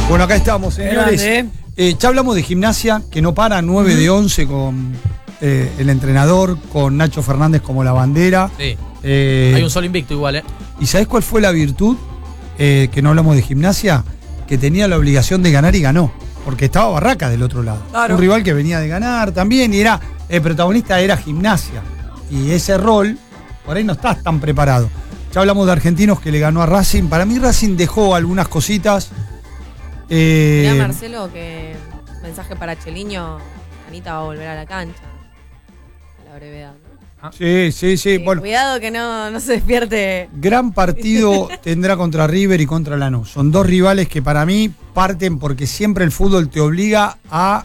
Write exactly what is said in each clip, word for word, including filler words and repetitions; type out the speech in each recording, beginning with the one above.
Bueno, acá estamos, señores. Grande, eh, ya hablamos de Gimnasia, que no para, nueve de once con eh, el entrenador, con Nacho Fernández como la bandera. Sí. Eh, Hay un solo invicto igual, ¿eh? ¿Y sabés cuál fue la virtud? Eh, que no hablamos de Gimnasia, que tenía la obligación de ganar y ganó. Porque estaba Barraca del otro lado. Claro. Un rival que venía de ganar también, y era el protagonista era Gimnasia. Y ese rol, por ahí no estás tan preparado. Ya hablamos de Argentinos que le ganó a Racing. Para mí Racing dejó algunas cositas. Eh, Mirá, Marcelo, que mensaje para Cheliño, Anita va a volver a la cancha. A la brevedad, ¿no? Sí, sí, sí. Eh, Bueno, cuidado que no, no se despierte. gran partido tendrá contra River y contra Lanús. Son dos rivales que para mí parten porque siempre el fútbol te obliga a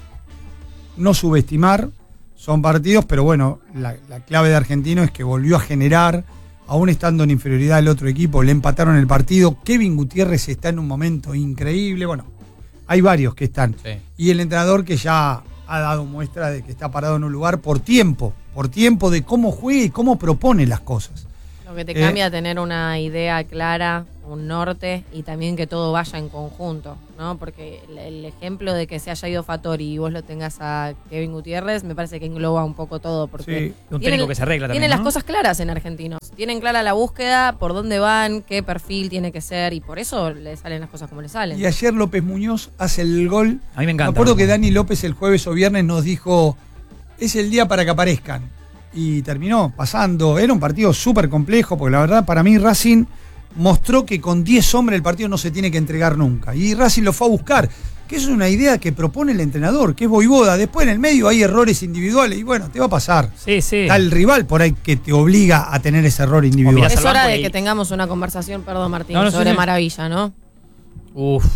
no subestimar. Son partidos, pero bueno, la, la clave de Argentino es que volvió a generar, aún estando en inferioridad del otro equipo, le empataron el partido. Kevin Gutiérrez está en un momento increíble. Bueno, hay varios que están. Sí. Y el entrenador que ya ha dado muestra de que está parado en un lugar por tiempo, por tiempo de cómo juega y cómo propone las cosas. Lo que te Eh, cambia tener una idea clara, un norte y también que todo vaya en conjunto, ¿no? Porque el, el ejemplo de que se haya ido Fattori y vos lo tengas a Kevin Gutiérrez me parece que engloba un poco todo, porque Sí. Un tienen, técnico que se arregla también, tienen las ¿no? cosas claras en Argentinos, tienen clara la búsqueda, por dónde van, qué perfil tiene que ser y por eso le salen las cosas como le salen. Y ayer López Muñoz hace el gol. A mí me encanta. Me acuerdo que Dani López el jueves o viernes nos dijo, es el día para que aparezcan. Y terminó pasando. Era un partido súper complejo, porque la verdad para mí Racing mostró que con diez hombres el partido no se tiene que entregar nunca. Y Racing lo fue a buscar, que eso es una idea que propone el entrenador, que es Voivoda. Después en el medio hay errores individuales y bueno, te va a pasar. Sí, sí. Está el rival por ahí que te obliga a tener ese error individual. mirás Es al hora banco de y- que tengamos una conversación, perdón Martín, No, no, sí, sobre sí. Maravilla, ¿no? Uf.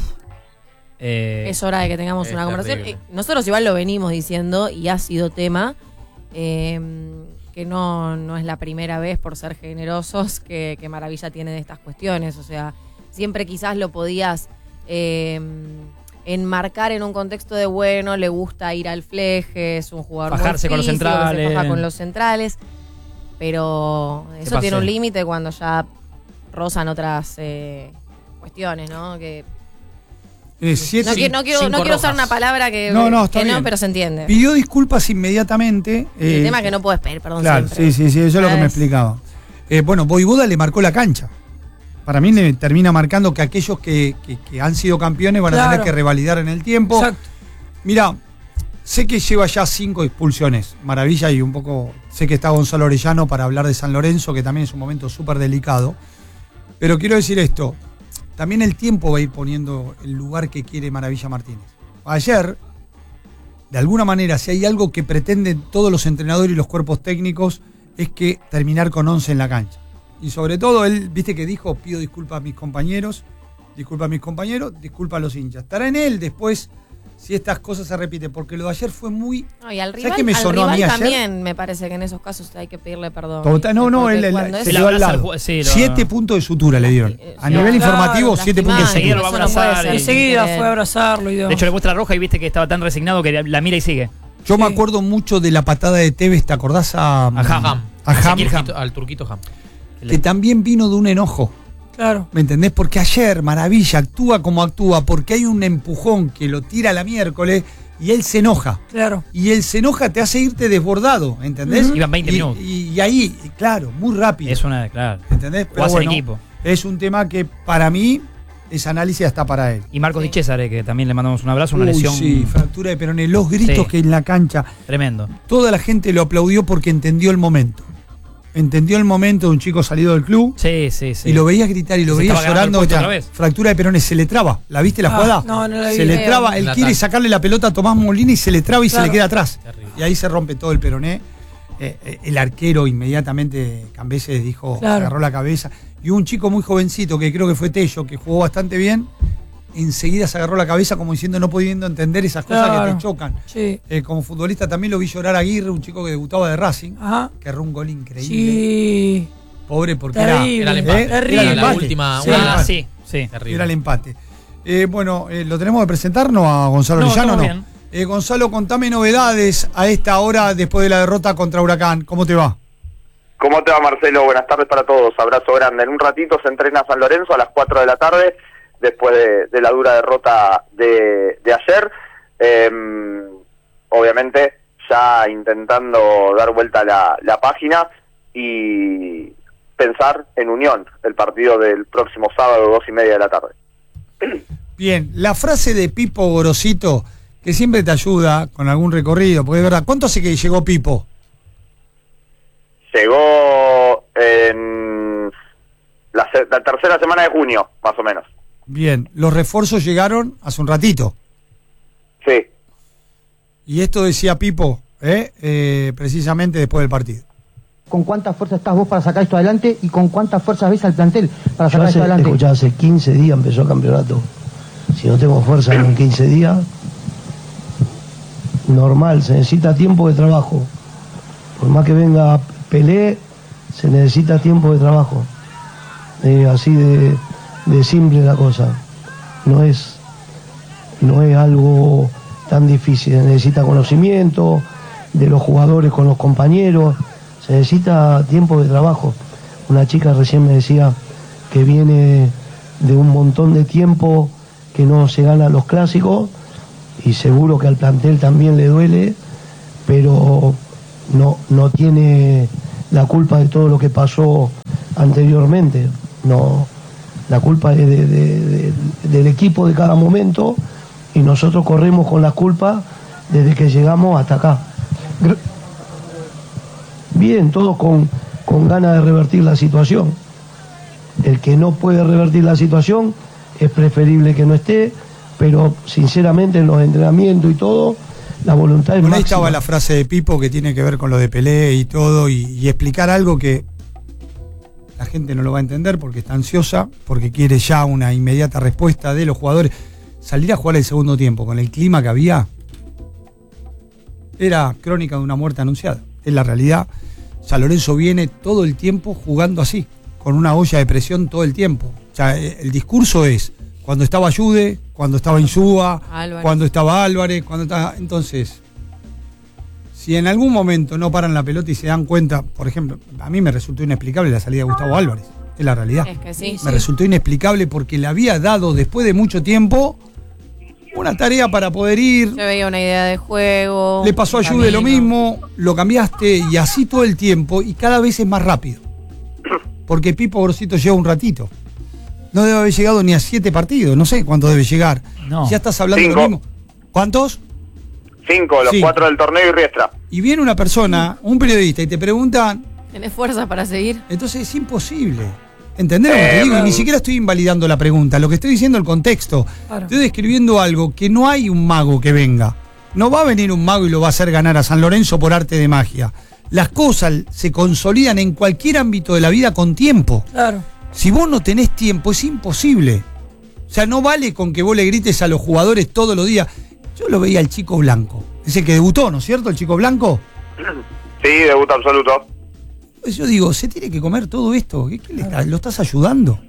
Eh, Es hora de que tengamos es una conversación. terrible. Eh, Nosotros igual lo venimos diciendo y ha sido tema, eh, que no, no es la primera vez, por ser generosos, que, que Maravilla tiene de estas cuestiones. O sea, siempre quizás lo podías eh, enmarcar en un contexto de, bueno, le gusta ir al fleje, es un jugador muy Fajarse con los físico, que se centrales. faja con los centrales, pero eso pase. tiene un límite cuando ya rozan otras eh, cuestiones, ¿no? Que Eh, siete- no, quiero, no, quiero, cinco no quiero usar rojas. una palabra que No, no, está que no, bien. pero se entiende. Pidió disculpas inmediatamente. Y el eh, tema es que no puedes pedir perdón Claro, siempre. sí, sí, sí, eso es lo que me ¿Sabes? explicaba. Eh, bueno, Voivoda le marcó la cancha. Para mí le termina marcando que aquellos que, que- que han sido campeones van a Claro. tener que revalidar en el tiempo. Exacto. Mira, sé que lleva ya cinco expulsiones. Maravilla, y un poco. Sé que está Gonzalo Orellano para hablar de San Lorenzo, que también es un momento súper delicado. Pero quiero decir esto. También el tiempo va a ir poniendo el lugar que quiere Maravilla Martínez. Ayer, de alguna manera, si hay algo que pretenden todos los entrenadores y los cuerpos técnicos, es que terminar con once en la cancha. Y sobre todo, él, viste que dijo, pido disculpas a mis compañeros, disculpa a mis compañeros, disculpa a los hinchas. Estará en él después si estas cosas se repiten, porque lo de ayer fue muy... No, y al ¿Sabes rival, qué me al sonó a rival mí ayer? también me parece que en esos casos hay que pedirle perdón. Total- no, no, Porque él, él- cuando se es- quedó al abraza al lado. ju- sí, lo- Siete puntos de sutura le dieron. Eh, A sí, nivel claro, informativo, siete puntos de lastimado, Enseguida lo sutura. va a eso no puede abrazar ser y- sin Enseguida Enseguida querer. fue a abrazarlo y De demás. hecho, le muestra la roja y viste que estaba tan resignado que la mira y sigue. Yo me Sí. acuerdo mucho de la patada de Tevez, ¿te acordás a, A Ham. Ham. a Ham? Al turquito- Al turquito Ham. Que también vino de un enojo. Claro. ¿Me entendés? Porque ayer Maravilla actúa como actúa, porque hay un empujón que lo tira la miércoles y él se enoja. Claro. Y él se enoja, te hace irte desbordado, ¿entendés? Ujú. Iban veinte Y- minutos. Y, y ahí, claro, muy rápido. Es una, claro. ¿Entendés? Pero Jugás en bueno, equipo. es un tema que para mí, ese análisis está para él. Y Marcos Sí. Di César, que también le mandamos un abrazo, una Uy, lesión sí, fractura de peroné. Los gritos Sí. que en la cancha, tremendo. toda la gente lo aplaudió porque entendió el momento. Entendió el momento de un chico salido del club. Sí, sí, sí. Y lo veías gritar y lo Se veías estaba ganando llorando. el puesto ya, otra vez. fractura de peroné, se le traba. ¿La viste la Ah, jugada? no, no la vi. Se le Feo. traba, él La quiere ataca. sacarle la pelota a Tomás Molina y se le traba y se Claro. le queda atrás. Terrible. Y ahí se rompe todo el peroné. Eh, eh, el arquero inmediatamente, Cambeses dijo, Claro. agarró la cabeza. Y un chico muy jovencito, que creo que fue Tello, que jugó bastante bien, enseguida se agarró la cabeza como diciendo, no pudiendo entender esas cosas que Claro. te chocan. Sí. Eh, como futbolista también lo vi llorar a Aguirre, un chico que debutaba de Racing, Ajá. que erró un gol increíble. Sí. Pobre porque Terrible. Era el era, empate. ¿eh? Era el Terrible. Era la empate. última. Sí, una- el Ah, empate. sí, sí. Terrible. Era el empate. Eh, bueno, eh, ¿lo tenemos que presentarnos a Gonzalo No, Orellano? estamos No. bien. Eh, Gonzalo, contame novedades a esta hora después de la derrota contra Huracán. ¿Cómo te va? ¿Cómo te va, Marcelo? Buenas tardes para todos. Abrazo grande. En un ratito se entrena San Lorenzo a las cuatro de la tarde. después de, de la dura derrota de, de ayer. Eh, obviamente ya intentando dar vuelta la, la página y pensar en Unión, el partido del próximo sábado, dos y media de la tarde. Bien, la frase de Pipo Gorosito, que siempre te ayuda con algún recorrido, porque es verdad, ¿cuánto hace que llegó Pipo? Llegó en la, la tercera semana de junio, más o menos. Bien, los refuerzos llegaron hace un ratito. Sí. Y esto decía Pipo, ¿eh? Eh, precisamente después del partido. ¿Con cuánta fuerza estás vos para sacar esto adelante y con cuántas fuerzas ves al plantel para sacar hace, esto adelante? Escuchá, hace quince días empezó el campeonato. Si no tengo fuerza en quince días, normal, se necesita tiempo de trabajo. Por más que venga Pelé, se necesita tiempo de trabajo. Eh, así de, de simple la cosa. No es, no es algo tan difícil. Se necesita conocimiento de los jugadores con los compañeros. Se necesita tiempo de trabajo. Una chica recién me decía que viene de un montón de tiempo que no se ganan los clásicos y seguro que al plantel también le duele, pero no, no tiene la culpa de todo lo que pasó anteriormente. No, la culpa es de, de, de, del equipo de cada momento y nosotros corremos con la culpa desde que llegamos hasta acá. Bien, todos con, con ganas de revertir la situación. El que no puede revertir la situación es preferible que no esté, pero sinceramente en los entrenamientos y todo, la voluntad es Bueno, ahí máxima. estaba la frase de Pipo que tiene que ver con lo de Pelé y todo, y, y explicar algo que la gente no lo va a entender porque está ansiosa, porque quiere ya una inmediata respuesta de los jugadores. Salir a jugar el segundo tiempo con el clima que había era crónica de una muerte anunciada. Es la realidad. San Lorenzo viene todo el tiempo jugando así, con una olla de presión todo el tiempo. O sea, el discurso es cuando estaba Ayude, cuando estaba Insúa, Álvarez. cuando estaba Álvarez, cuando estaba... Entonces, si en algún momento no paran la pelota y se dan cuenta, por ejemplo, a mí me resultó inexplicable la salida de Gustavo Álvarez, es la realidad. Es que sí. Me resultó inexplicable porque le había dado después de mucho tiempo una tarea para poder ir. Se veía una idea de juego. Le pasó a un Ayude lo camino. mismo, lo cambiaste y así todo el tiempo y cada vez es más rápido. Porque Pipo Gorosito lleva un ratito. No debe haber llegado ni a siete partidos, no sé cuánto debe llegar. No. Ya estás hablando de Cinco. lo mismo. ¿Cuántos? Cinco, los Cinco. cuatro del torneo y Riestra. Y viene una persona, un periodista, y te preguntan, ¿Tenés fuerza para seguir? entonces es imposible. ¿Entendés lo que te Eh, digo? Y ni bueno. siquiera estoy invalidando la pregunta, lo que estoy diciendo es el contexto. Claro. Estoy describiendo algo que no hay un mago que venga. No va a venir un mago y lo va a hacer ganar a San Lorenzo por arte de magia. Las cosas se consolidan en cualquier ámbito de la vida con tiempo. Claro. Si vos no tenés tiempo, es imposible. O sea, no vale con que vos le grites a los jugadores todos los días. Yo lo veía al Chico Blanco. Ese que debutó, ¿no es cierto? El Chico Blanco. Sí, debut absoluto. Pues yo digo, se tiene que comer todo esto. ¿Qué, qué le está- ¿Lo estás ayudando?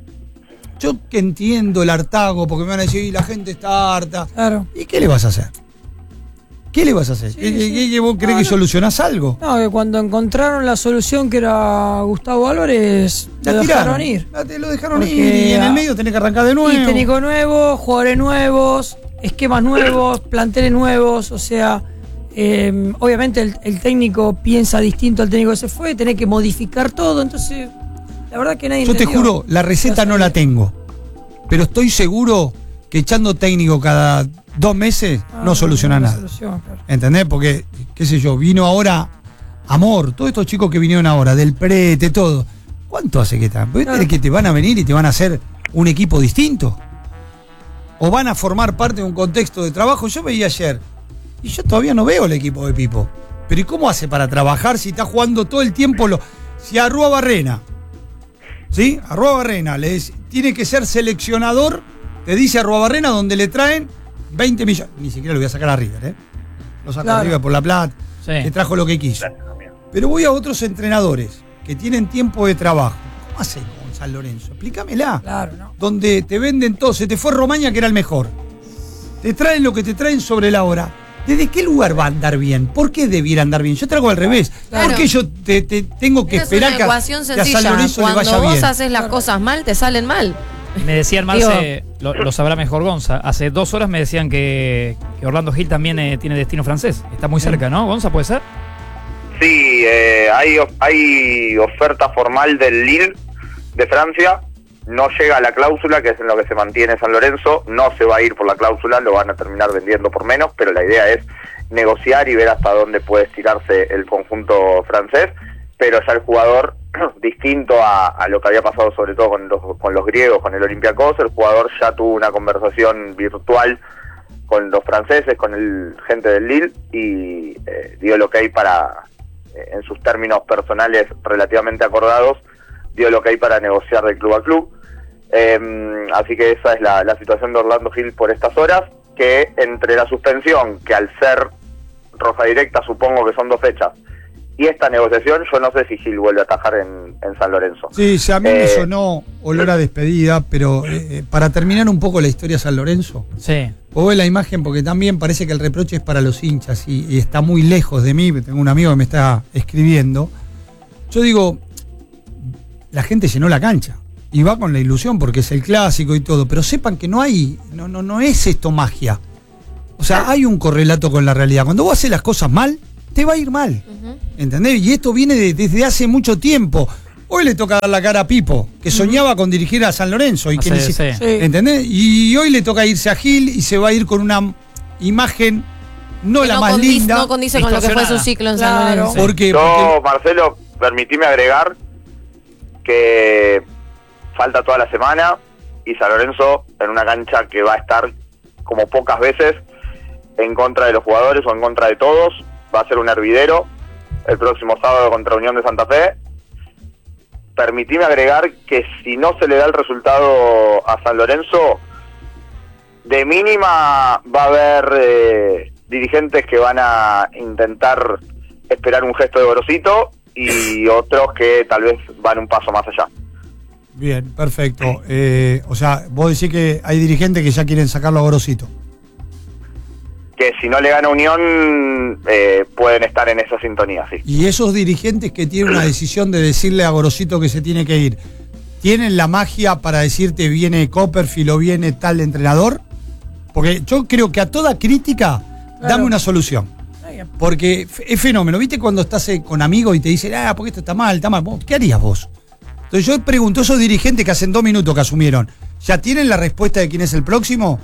Yo que entiendo el hartago, porque me van a decir, "Y la gente está harta". Claro. ¿Y qué le vas a hacer? ¿Qué le vas a hacer? Sí, ¿Qué, sí. qué- qué- vos crees No, que no. solucionás algo? No, que cuando encontraron la solución que era Gustavo Álvarez, La lo tiraron. dejaron ir. La- te lo dejaron Porque, ir y en el ah, medio tenés que arrancar de nuevo. Y técnico nuevo, jugadores nuevos, esquemas nuevos, planteles nuevos, o sea, eh, obviamente el, el técnico piensa distinto al técnico que se fue, tenés que modificar todo, entonces, la verdad que nadie Yo te entendió. juro, la receta no la tengo. Pero estoy seguro que echando técnico cada dos meses Ah, no soluciona no, no nada. soluciona, claro. ¿Entendés? Porque, qué sé yo, vino ahora Amor, todos estos chicos que vinieron ahora, del Prete, todo. ¿Cuánto hace que están? ¿Vos Claro. crees que te van a venir y te van a hacer un equipo distinto? ¿O van a formar parte de un contexto de trabajo? Yo veía ayer, y yo todavía no veo el equipo de Pipo. Pero ¿y cómo hace para trabajar si está jugando todo el tiempo? Lo, si a Rúa Barrena, ¿sí? A Rúa Barrena le dice, tiene que ser seleccionador, te dice a Rúa Barrena donde le traen veinte millones. Ni siquiera lo voy a sacar a River, ¿eh? Lo saca Claro. a River por la plata, Sí. que trajo lo que quiso. Pero voy a otros entrenadores que tienen tiempo de trabajo. ¿Cómo hacen con San Lorenzo? Explícamela. Claro, no. Donde te venden todo. Se te fue Romaña, que era el mejor. Te traen lo que te traen sobre la hora. ¿Desde qué lugar va a andar bien? ¿Por qué debiera andar bien? Yo traigo al revés. Claro. ¿Por qué yo te, te tengo que Esa es esperar una que a, ecuación que a San sencilla. Lorenzo le Cuando vaya vos bien? haces las cosas mal, te salen mal. Me decían, Digo- Marce, lo, lo sabrá mejor Gonza, hace dos horas me decían que, que Orlando Gil también eh, tiene destino francés. Está muy cerca, ¿no? Gonza, ¿puede ser? Sí, eh, hay, of- hay oferta formal del Lille de Francia, no llega a la cláusula, que es en lo que se mantiene San Lorenzo, no se va a ir por la cláusula, lo van a terminar vendiendo por menos, pero la idea es negociar y ver hasta dónde puede estirarse el conjunto francés, pero ya el jugador, distinto a, a lo que había pasado sobre todo con los, con los griegos, con el Olympiacos, el jugador ya tuvo una conversación virtual con los franceses, con el gente del Lille, y eh, dio el ok para, eh, en sus términos personales relativamente acordados, dio el ok para negociar de club a club. Eh, así que esa es la, la situación de Orlando Gil por estas horas, que entre la suspensión, que al ser roja directa supongo que son dos fechas, y esta negociación, yo no sé si Gil vuelve a atajar en, en San Lorenzo. Sí, sí, a mí me Eh, sonó olor a despedida, pero eh, para terminar un poco la historia de San Lorenzo, Sí. o ve la imagen, porque también parece que el reproche es para los hinchas y, y está muy lejos de mí, tengo un amigo que me está escribiendo. Yo digo, la gente llenó la cancha y va con la ilusión porque es el clásico y todo, pero sepan que no hay, no, no, no es esto magia. O sea, hay un correlato con la realidad. Cuando vos haces las cosas mal, te va a ir mal. Ujú. ¿Entendés? Y esto viene de- desde hace mucho tiempo. Hoy le toca dar la cara a Pipo, que soñaba con dirigir a San Lorenzo. Y que Hace- neces- sí. Sí. ¿Entendés? Y hoy le toca irse a Gil y se va a ir con una imagen no Que la no más condice- linda. No condice con lo que fue su distorsionada. ciclo en Claro. San Lorenzo. ¿Por qué? Yo, Porque Marcelo, permitime agregar que falta toda la semana y San Lorenzo en una cancha que va a estar como pocas veces en contra de los jugadores o en contra de todos, va a ser un hervidero el próximo sábado contra Unión de Santa Fe. Permitime agregar que si no se le da el resultado a San Lorenzo, de mínima va a haber eh, dirigentes que van a intentar esperar un gesto de Gorosito y otros que tal vez van un paso más allá. Bien, perfecto. Eh, o sea, vos decís que hay dirigentes que ya quieren sacarlo a Gorosito. Que si no le gana Unión, eh, pueden estar en esa sintonía, sí. Y esos dirigentes que tienen una decisión de decirle a Gorosito que se tiene que ir, ¿tienen la magia para decirte viene Copperfield o viene tal entrenador? Porque yo creo que a toda crítica, Claro. dame una solución. Está bien. Porque f- es fenómeno. ¿Viste cuando estás eh, con amigos y te dicen, ah, porque esto está mal, está mal? ¿Vos ¿Qué harías vos? Entonces yo pregunto, esos dirigentes que hacen dos minutos que asumieron, ¿ya tienen la respuesta de quién es el próximo?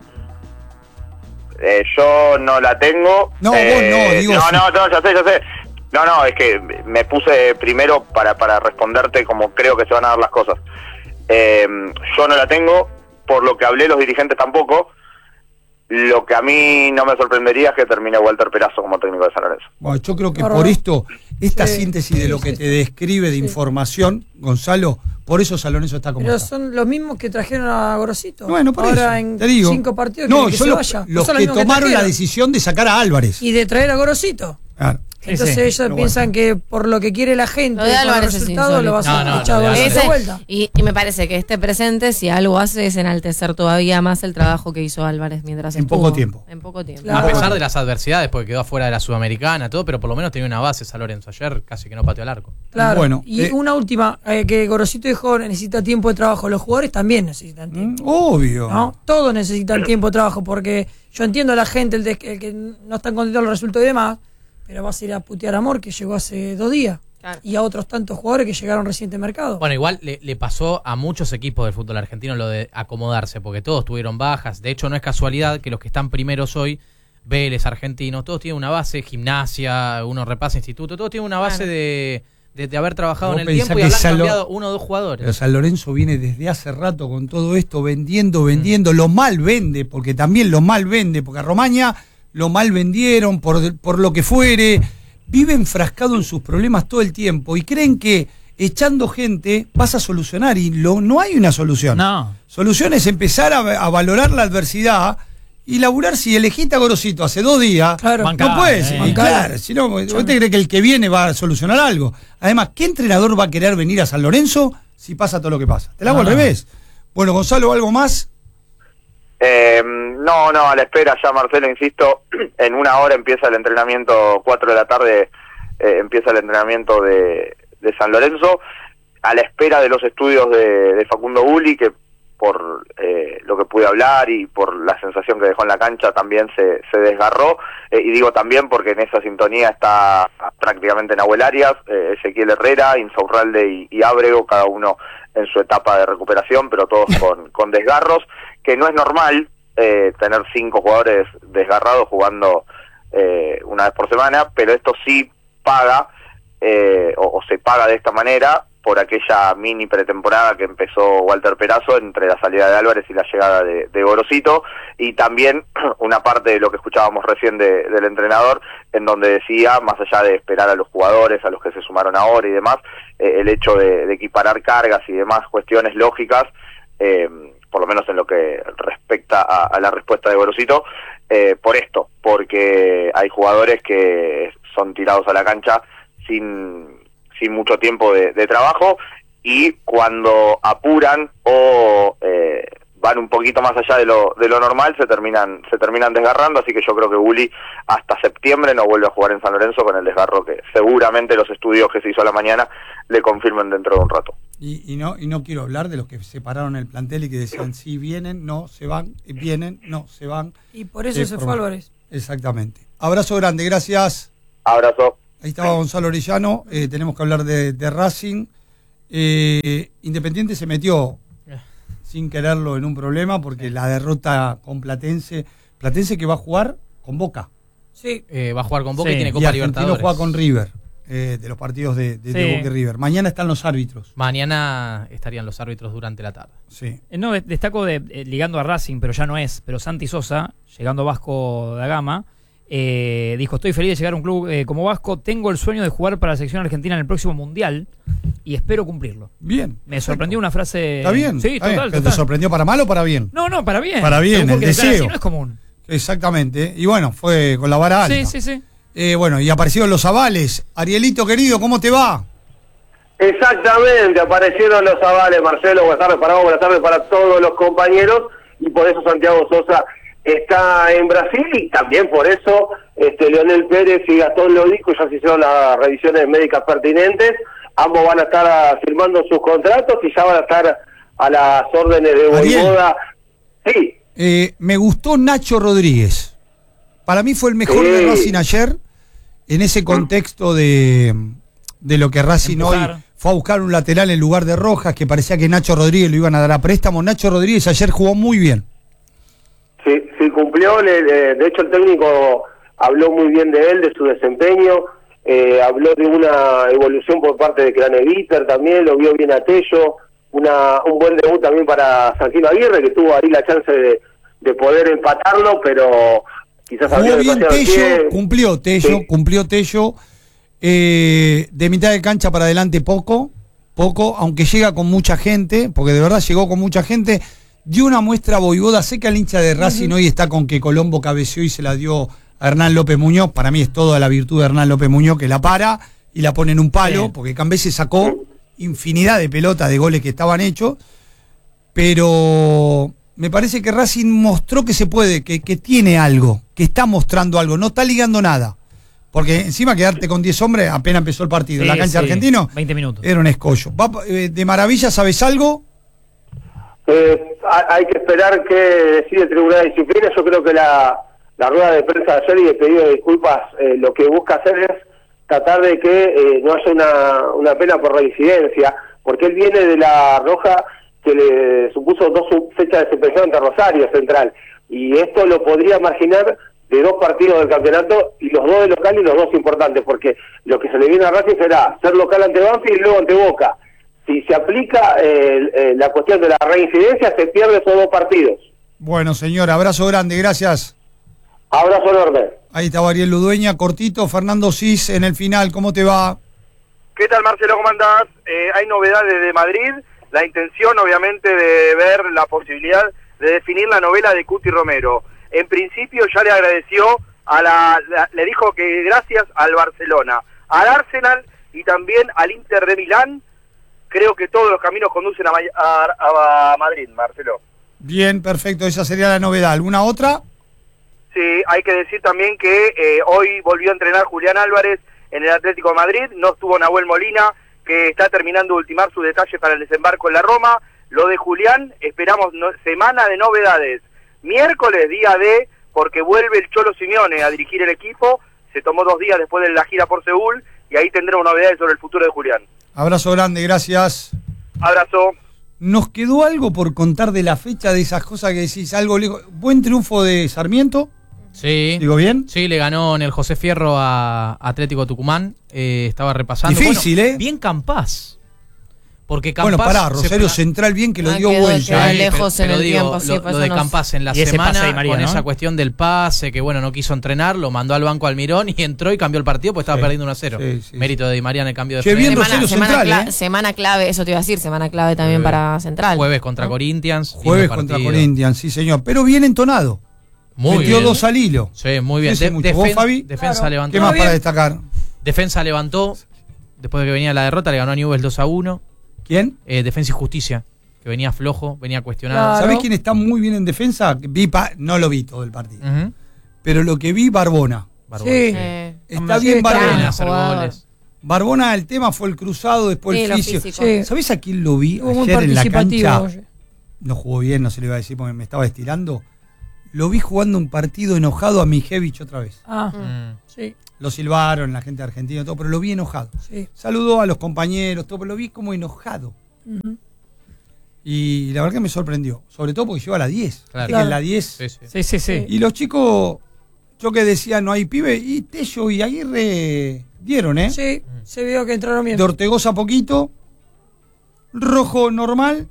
Eh, yo no la tengo. No, vos Eh, no, digo No, sí. no, no, ya sé, ya sé. No, no, es que me puse primero para, para responderte como creo que se van a dar las cosas. Eh, yo no la tengo, por lo que hablé los dirigentes tampoco. Lo que a mí no me sorprendería es que termine Walter Perazo como técnico de San Lorenzo. Bueno, yo creo que Bárbaro. por esto, esta Sí, síntesis de sí, lo que sí, te sí. describe de Sí. información, Gonzalo, por eso San Lorenzo está como Pero está. son los mismos que trajeron a Gorosito. Bueno, por Ahora eso, en te digo. cinco partidos no, quieren que yo se los, vaya. los Son los que mismos tomaron la trajeron. decisión de sacar a Álvarez. Y de traer a Gorosito. Claro. Sí, Entonces sí. ellos Pero piensan que por lo que quiere la gente, Lo de por Álvarez los es resultados, lo vas a insólito. No, no, echar a lo de Gorosito Álvarez. de Ese- vuelta. y, y me parece que esté presente, si algo hace, es enaltecer todavía más el trabajo que hizo Álvarez mientras En estuvo. poco tiempo. En poco tiempo. Claro. A pesar de las adversidades, porque quedó afuera de la Sudamericana, todo, pero por lo menos tenía una base San Lorenzo. Ayer casi que no pateó al arco. Claro. Bueno, y eh, una última, eh, que Gorosito dijo necesita tiempo de trabajo. Los jugadores también necesitan tiempo. Mm, Obvio. ¿No? Todos necesitan tiempo de trabajo, porque yo entiendo a la gente, el, de- el que no están contentos con los resultados y demás, pero vas a ir a putear a Amor, que llegó hace dos días, Claro. y a otros tantos jugadores que llegaron reciente al mercado. Bueno, igual le, le pasó a muchos equipos del fútbol argentino lo de acomodarse, porque todos tuvieron bajas. De hecho, no es casualidad que los que están primeros hoy, Vélez, Argentinos, todos tienen una base, Gimnasia, uno repasa Instituto, todos tienen una base Claro. de, de, de haber trabajado Vos en el pensás tiempo y que haber San Lo- cambiado uno o dos Pero jugadores. San Lorenzo viene desde hace rato con todo esto, vendiendo, vendiendo, lo mal vende, porque también lo mal vende, porque a Romaña lo mal vendieron por, por lo que fuere, vive enfrascado en sus problemas todo el tiempo y creen que echando gente vas a solucionar y lo, no hay una solución. No. Solución es empezar a, a valorar la adversidad y laburar. Si elegiste a Gorosito hace dos días, Claro. Bancá, no puedes. eh. y claro, si no, ¿vos te crees que el que viene va a solucionar algo? Además, ¿qué entrenador va a querer venir a San Lorenzo si pasa todo lo que pasa? Te la hago al No, no. revés. Bueno, Gonzalo, ¿algo más? Eh, no, no, a la espera ya, Marcelo, insisto, en una hora empieza el entrenamiento, cuatro de la tarde eh, empieza el entrenamiento de, de San Lorenzo, a la espera de los estudios de, de Facundo Bulli, que por eh, lo que pude hablar y por la sensación que dejó en la cancha, también se, se desgarró, eh, y digo también porque en esa sintonía está prácticamente Nahuel Arias, eh, Ezequiel Herrera, Insaurralde y, y Ábrego, cada uno en su etapa de recuperación, pero todos con, con desgarros, que no es normal eh, tener cinco jugadores desgarrados jugando eh, una vez por semana, pero esto sí paga, eh, o, o se paga de esta manera, por aquella mini pretemporada que empezó Walter Perazo entre la salida de Álvarez y la llegada de, de Gorosito, y también una parte de lo que escuchábamos recién de, del entrenador, en donde decía, más allá de esperar a los jugadores, a los que se sumaron ahora y demás, eh, el hecho de, de equiparar cargas y demás cuestiones lógicas, eh, por lo menos en lo que respecta a, a la respuesta de Gorosito, eh, por esto, porque hay jugadores que son tirados a la cancha sin... sin mucho tiempo de, de trabajo, y cuando apuran o eh, van un poquito más allá de lo de lo normal, se terminan se terminan desgarrando, así que yo creo que Uli hasta septiembre no vuelve a jugar en San Lorenzo con el desgarro que seguramente los estudios que se hizo a la mañana le confirmen dentro de un rato. Y, y no y no quiero hablar de los que separaron el plantel y que decían, si vienen, no, se van, vienen, no, se van. Y por eso Eh, se por- fue Álvarez. Exactamente. Abrazo grande, gracias. Abrazo. Ahí estaba Gonzalo Orellano, eh, tenemos que hablar de, de Racing. Eh, Independiente se metió sin quererlo en un problema porque la derrota con Platense, Platense que va a jugar con Boca. Sí. Eh, va a jugar con Boca Sí. y tiene Y Copa Argentino Libertadores. juega con River, eh, de los partidos de, de, de Sí. Boca y River. Mañana están los árbitros. Mañana estarían los árbitros durante la tarde. Sí. Eh, No, destaco de, eh, ligando a Racing, pero ya no es, pero Santi Sosa, llegando a Vasco da Gama, eh, dijo, estoy feliz de llegar a un club eh, como Vasco, tengo el sueño de jugar para la selección argentina en el próximo Mundial y espero cumplirlo. Bien. Me sorprendió una frase... Está bien. Sí, está bien. total, ¿Pero total. ¿Te sorprendió para mal o para bien? No, no, para bien. Para bien, Porque el declarar deseo. así no es común. Exactamente. Y bueno, fue con la vara alta. Sí, sí, sí. Eh, bueno, y aparecieron los avales. Arielito, querido, ¿cómo te va? Exactamente, aparecieron los avales, Marcelo, buenas tardes para vos, buenas tardes para todos los compañeros, y por eso Santiago Sosa está en Brasil, y también por eso este Leonel Pérez y Gastón Lodico ya se hicieron las revisiones médicas pertinentes, ambos van a estar ah, firmando sus contratos y ya van a estar a las órdenes de Ariel. Voivoda. Sí, Eh, me gustó Nacho Rodríguez. Para mí fue el mejor Sí. de Racing ayer, en ese contexto de, de lo que Racing Empujar. hoy fue a buscar un lateral en lugar de Rojas, que parecía que Nacho Rodríguez lo iban a dar a préstamo. Nacho Rodríguez ayer jugó muy bien. sí, sí cumplió, le- le- de hecho el técnico habló muy bien de él, de su desempeño, eh, habló de una evolución por parte de Craneviter también, lo vio bien a Tello, una, un buen debut también para Santino Aguirre, que tuvo ahí la chance de, de poder empatarlo, pero quizás Jugó abrió bien demasiado el Tello, pie. cumplió Tello, Sí. cumplió Tello. Eh, de mitad de cancha para adelante poco, poco, aunque llega con mucha gente, porque de verdad llegó con mucha gente. Dio una muestra Voivoda, sé que al hincha de Racing hoy está con que Colombo cabeceó y se la dio a Hernán López Muñoz. Para mí es toda la virtud de Hernán López Muñoz, que la para y la pone en un palo, Sí. porque Cambese sacó infinidad de pelotas de goles que estaban hechos, pero me parece que Racing mostró que se puede, que, que tiene algo, que está mostrando algo, no está ligando nada. Porque encima quedarte con diez hombres, apenas empezó el partido. Sí, la cancha sí, argentino veinte minutos. era un escollo. Va, eh, de maravilla, ¿sabes algo? Eh, ha- hay que esperar que decide el Tribunal de Disciplina. Yo creo que la, la rueda de prensa de ayer y el pedido de disculpas eh, lo que busca hacer es tratar de que eh, no haya una, una pena por reincidencia, porque él viene de la roja que le supuso dos sub- fechas de suspensión ante Rosario Central, y esto lo podría marginar de dos partidos del campeonato, y los dos de local y los dos importantes, porque lo que se le viene a Racing será ser local ante Banfield y luego ante Boca. Si se aplica eh, eh, la cuestión de la reincidencia, se pierde esos dos partidos. Bueno, señor, abrazo grande, gracias. Abrazo enorme. Ahí está Ariel Ludueña, cortito. Fernando Cis en el final, ¿cómo te va? ¿Qué tal, Marcelo? ¿Cómo andás? Eh, hay novedades de Madrid, la intención obviamente de ver la posibilidad de definir la novela de Cuti Romero. En principio ya le agradeció, a la, la- le dijo que gracias al Barcelona, al Arsenal y también al Inter de Milán, creo que todos los caminos conducen a, Ma- a, a Madrid, Marcelo. Bien, perfecto, esa sería la novedad. ¿Alguna otra? Sí, hay que decir también que eh, hoy volvió a entrenar Julián Álvarez en el Atlético de Madrid, no estuvo Nahuel Molina, que está terminando de ultimar sus detalles para el desembarco en la Roma, Lo de Julián, esperamos no, semana de novedades. Miércoles, día de, porque vuelve el Cholo Simeone a dirigir el equipo, se tomó dos días después de la gira por Seúl, y ahí tendremos novedades sobre el futuro de Julián. Abrazo grande, gracias. Abrazo. ¿Nos quedó algo por contar de la fecha, de esas cosas que decís? Algo lejos. Buen triunfo de Sarmiento. Sí. ¿Digo bien? Sí, le ganó en el José Fierro a Atlético Tucumán. Eh, estaba repasando. Difícil, bueno, ¿eh? Bien Campás. Porque Campás... Bueno, pará, Rosario se... Central bien que lo Ah, dio quedó- vuelta. quedó ¿eh? lejos pero, en el pero digo, tiempo, sí, lo, pues lo de eso no- Campás en la Y ese semana, pase de María, con ¿no? esa cuestión del pase, que bueno, no quiso entrenar, lo mandó al banco Almirón y entró y cambió el partido porque estaba Sí, perdiendo uno a cero. sí, sí, Mérito de Di María en el cambio de Che, freno. bien Semana, Rosario semana, Central, cla- ¿eh? semana clave, eso te iba a decir, semana clave también Jueves. para Central. Jueves contra ¿no? Corinthians. Jueves lindo contra partido. Corinthians, sí señor. Pero bien entonado. Muy Metió bien. dos al hilo. Sí, muy bien. Ese De- mucho. ¿Vos, defen- Fabi? Defensa Claro. levantó. ¿Qué más bien. para destacar? Defensa levantó. Después de que venía la derrota, le ganó a Newell's dos a uno. ¿Quién? Eh, Defensa y Justicia, que venía flojo, venía cuestionado. Claro. ¿Sabés quién está muy bien en defensa? Vi pa- no lo vi todo el partido. Ujú. Pero lo que vi, Barbona. Bárbaro, Sí. Eh, Está Sí, bien está Viene a Barbona. hacer Jugador. goles. Barbona, el tema fue el cruzado, después Sí, el lo fisio. físico. Sí. ¿Sabés a quién lo vi Estuvo muy ayer en la participativo. cancha? oye. No jugó bien, no se lo iba a decir porque me estaba estirando. Lo vi jugando un partido enojado a Mijevich otra vez. Ah, Mm. sí, Lo silbaron, la gente argentina y todo, pero lo vi enojado. sí. Saludó a los compañeros, todo, pero lo vi como enojado. Ujú. Y la verdad que me sorprendió. Sobre todo porque lleva la diez. Claro. Viste que en la diez. Sí, sí. Sí, sí, sí. Y los chicos, yo que decía no hay pibe, y Tello y Aguirre dieron, ¿eh? Sí, se vio que entraron bien. De Ortegoza poquito, Rojo normal,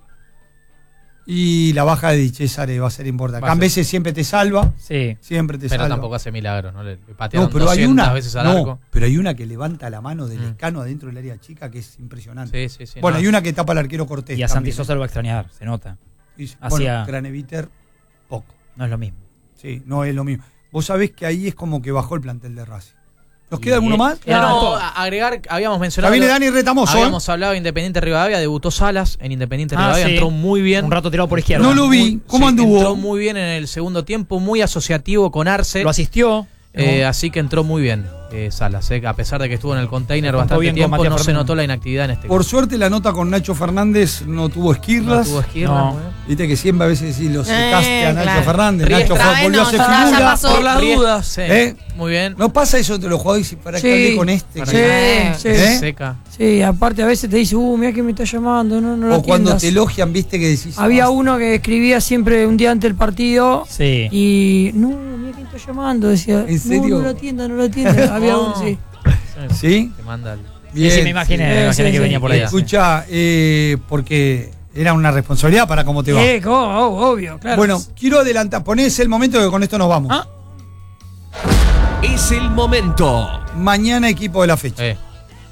y la baja de Di Cesare va a ser importante. Va a ser. Cambeses siempre te salva, Sí. siempre te Pero salva. tampoco hace milagros, ¿no? Le le patearon No, pero hay doscientas una, veces al no, arco. pero hay una que levanta la mano del Mm. escano adentro del área chica que es impresionante. Sí, sí, sí. Bueno, no. hay una que tapa al arquero Cortés. Y a Santi también, Sosa lo va a extrañar, se nota. ¿eh? Y- hacia- Bueno, Graneviter, poco. No es lo mismo. Sí, no es lo mismo. Vos sabés que ahí es como que bajó el plantel de Racing. ¿Nos Y- queda alguno más? Era No, todo. a- agregar, habíamos Ya mencionado. viene Dani Retamoso. ¿eh? Habíamos hablado de Independiente Rivadavia, debutó Salas en Independiente Ah, Rivadavia, sí. entró muy bien. Un rato tirado por izquierda. No lo vi. Muy- ¿Cómo sí, anduvo? Entró muy bien en el segundo tiempo, muy asociativo con Arce. Lo asistió. Eh, así que entró muy bien eh, Salas, eh, a pesar de que estuvo en el container Se bastante bien con tiempo, Matías no se Fernández. notó la inactividad en este Por caso. suerte la nota con Nacho Fernández no tuvo No esquirlas. tuvo esquirla, No. muy bien. Viste que siempre a veces sí lo secaste Eh, a Nacho claro. Fernández. Riestra, Nacho fue- eh, volvió no, a ser ya- ya figura. pasó. Por las Ries- dudas. Sí, ¿Eh? muy bien. No pasa eso entre los jugadores y para Sí. que hable con este. Para Sí, que- sí. ¿Eh? Seca. Sí, aparte a veces te dice, uh, mira que me está llamando, no, no lo O cuando atiendas. te elogian, viste que decís. Había "Ah, uno que escribía siempre un día antes del partido Sí. y, no, mira quién está llamando, decía, ¿En serio? no, no lo atienda, no lo atienda. Había No. uno, sí. ¿Sí? Te manda el- Bien. sí, sí, me imaginé, me Sí, imaginé sí, que sí. venía por ahí. Escucha, eh, porque era una responsabilidad para cómo te va. Eh, ¿cómo? Oh, obvio, claro. Bueno, quiero adelantar, ponés el momento que con esto nos vamos. Ah. Es el momento. Mañana equipo de la fecha. Eh,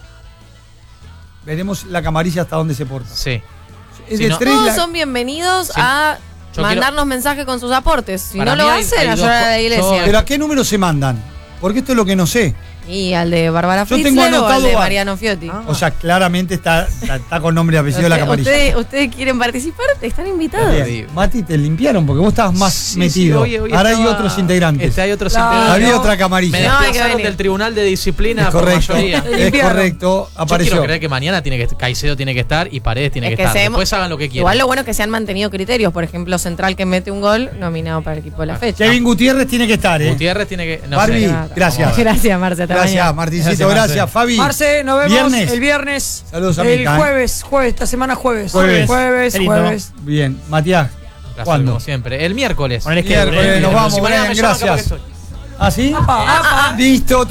Veremos la camarilla hasta dónde se porta. sí. Es Si de no- tres Todos la- son bienvenidos Sí. a Yo mandarnos mensajes con sus aportes. Si Para no lo mí hay- hacen, hay a dos llorar a co- la iglesia. ¿Pero a qué número se mandan? Porque esto es lo que no sé. Y al de Bárbara Yo tengo Fritzler o al anotado de a- Mariano Fiotti. O sea, claramente está, está, está con nombre y apellido la Usted- camarilla. ustedes, ustedes quieren participar, están invitados. Bien. Mati, te limpiaron porque vos estabas más Sí, sí, metido. hoy- hoy Ahora hay estaba- otros integrantes. Este, hay otros Claro. integrantes. Había otra camarilla. Me No, hay que desplazaron venir. del Tribunal de Disciplina Es por correcto. mayoría. Es Limpiaron. correcto. Yo Apareció. quiero creer que mañana tiene que Caicedo tiene que estar y Paredes tiene Es que, que estar. se- Después hagan lo que quieran. Igual lo bueno es que se han mantenido criterios. Por ejemplo, Central que mete un gol, nominado para el equipo de la fecha. Kevin Gutiérrez tiene que estar, ¿eh? Gutiérrez tiene que. No Barbie, sé. gracias. Gracias, Marce. hasta Gracias, mañana. Martincito. Gracias, Gracias, Marce. Fabi. Marce, nos vemos Viernes. el viernes. Saludos a El Mica, ¿eh? jueves, jueves, esta semana jueves. Jueves. Jueves, Qué lindo. jueves. Bien, Matías. Gracias, ¿Cuándo? como siempre. El miércoles. Ponele que- Miércoles, nos vamos, Si mañana Brian, me llaman, capaz que gracias. estoy. ¿Ah, sí? Apa, apa. Listo, te